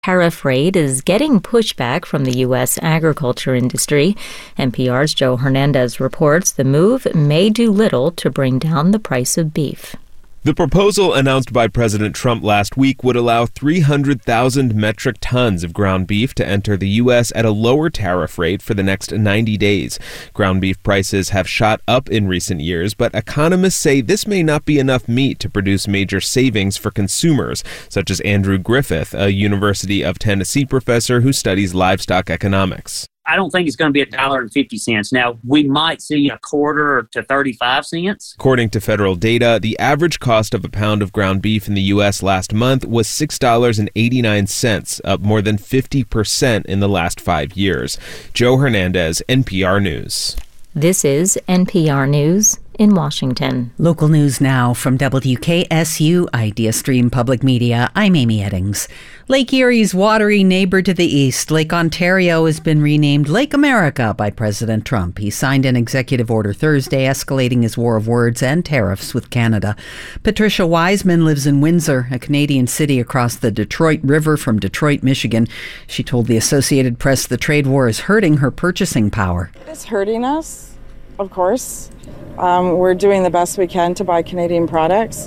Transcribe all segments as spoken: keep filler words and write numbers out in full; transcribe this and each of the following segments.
Tariff rate is getting pushback from the U S agriculture industry. N P R's Joe Hernandez reports the move may do little to bring down the price of beef. The proposal announced by President Trump last week would allow three hundred thousand metric tons of ground beef to enter the U S at a lower tariff rate for the next ninety days. Ground beef prices have shot up in recent years, but economists say this may not be enough meat to produce major savings for consumers, such as Andrew Griffith, a University of Tennessee professor who studies livestock economics. I don't think it's going to be a dollar and fifty cents. Now, we might see a quarter to thirty-five cents. According to federal data, the average cost of a pound of ground beef in the U S last month was six dollars and eighty-nine cents, up more than fifty percent in the last five years. Joe Hernandez, N P R News. This is N P R News in Washington. Local news now from W K S U IdeaStream Public Media. I'm Amy Eddings. Lake Erie's watery neighbor to the east, Lake Ontario, has been renamed Lake America by President Trump. He signed an executive order Thursday escalating his war of words and tariffs with Canada. Patricia Wiseman lives in Windsor, a Canadian city across the Detroit River from Detroit, Michigan. She told the Associated Press the trade war is hurting her purchasing power. It's hurting us, of course. Um, we're doing the best we can to buy Canadian products.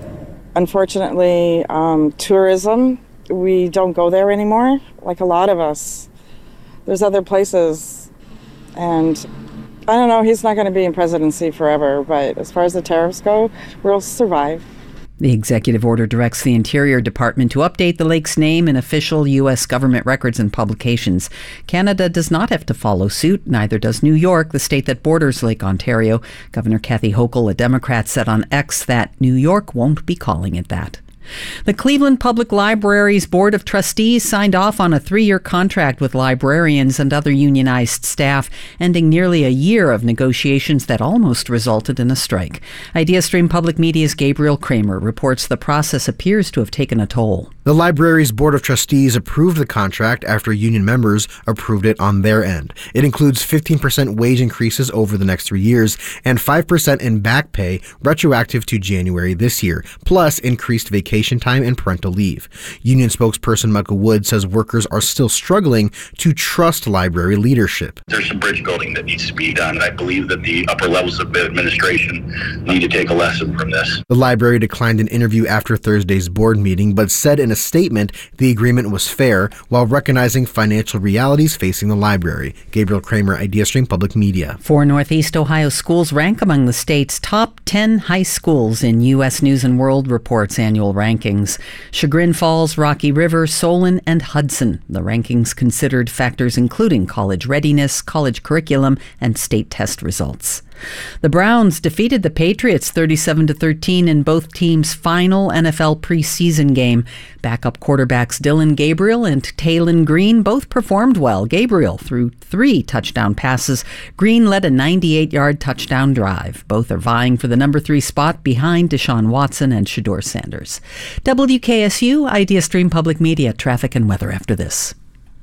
Unfortunately, um, tourism, we don't go there anymore, like a lot of us. There's other places, and I don't know, he's not going to be in presidency forever, but as far as the tariffs go, we'll survive. The executive order directs the Interior Department to update the lake's name in official U S government records and publications. Canada does not have to follow suit, neither does New York, the state that borders Lake Ontario. Governor Kathy Hochul, a Democrat, said on X that New York won't be calling it that. The Cleveland Public Library's Board of Trustees signed off on a three-year contract with librarians and other unionized staff, ending nearly a year of negotiations that almost resulted in a strike. IdeaStream Public Media's Gabriel Kramer reports the process appears to have taken a toll. The library's Board of Trustees approved the contract after union members approved it on their end. It includes fifteen percent wage increases over the next three years and five percent in back pay retroactive to January this year, plus increased vacation time and parental leave. Union spokesperson Michael Wood says workers are still struggling to trust library leadership. There's some bridge building that needs to be done, and I believe that the upper levels of administration need to take a lesson from this. The library declined an interview after Thursday's board meeting, but said in a statement the agreement was fair while recognizing financial realities facing the library. Gabriel Kramer, IdeaStream Public Media. Four Northeast Ohio schools rank among the state's top ten high schools in U S News and World Report's annual rankings. Chagrin Falls, Rocky River, Solon, and Hudson. The rankings considered factors including college readiness, college curriculum, and state test results. The Browns defeated the Patriots thirty-seven to thirteen in both teams' final N F L preseason game. Backup quarterbacks Dylan Gabriel and Taylon Green both performed well. Gabriel threw three touchdown passes. Green led a ninety-eight-yard touchdown drive. Both are vying for the number three spot behind Deshaun Watson and Shedeur Sanders. W K S U, IdeaStream Public Media, traffic and weather after this.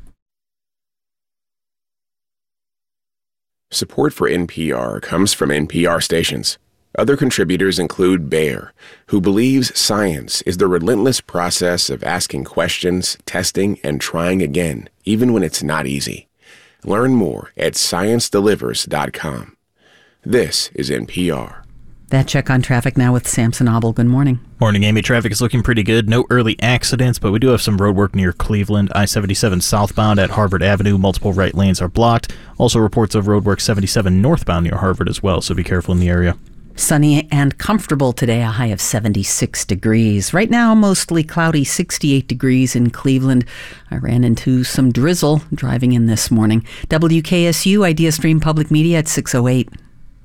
Support for N P R comes from N P R stations. Other contributors include Bayer, who believes science is the relentless process of asking questions, testing, and trying again, even when it's not easy. Learn more at science delivers dot com. This is N P R. That check on traffic now with Samson Obel. Good morning. Morning, Amy. Traffic is looking pretty good. No early accidents, but we do have some road work near Cleveland. I seventy-seven southbound at Harvard Avenue. Multiple right lanes are blocked. Also reports of road work seventy-seven northbound near Harvard as well, so be careful in the area. Sunny and comfortable today, a high of seventy-six degrees. Right now, mostly cloudy, sixty-eight degrees in Cleveland. I ran into some drizzle driving in this morning. W K S U, IdeaStream Public Media at six oh eight.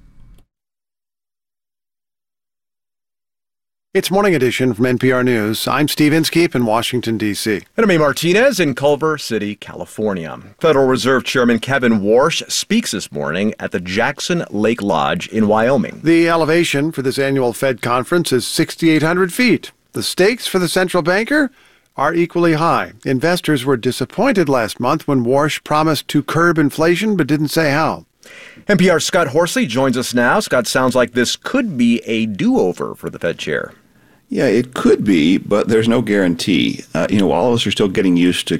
It's Morning Edition from N P R News. I'm Steve Inskeep in Washington, D C And I'm A. Martinez in Culver City, California. Federal Reserve Chairman Kevin Warsh speaks this morning at the Jackson Lake Lodge in Wyoming. The elevation for this annual Fed conference is six thousand eight hundred feet. The stakes for the central banker are equally high. Investors were disappointed last month when Warsh promised to curb inflation but didn't say how. N P R's Scott Horsley joins us now. Scott, sounds like this could be a do-over for the Fed chair. Yeah, it could be, but there's no guarantee. Uh, you know, all of us are still getting used to